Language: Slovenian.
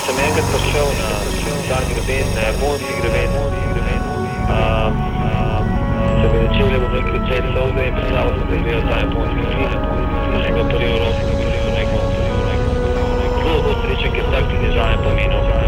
sem enkrat prišel na star greben, na japonski greben, se mi začeli bom rekel cel solga in predstavil sem, da gledal ta japonski film. Da sem ga prvi v roki, zelo srečen, ker tak tudi zame pomenil.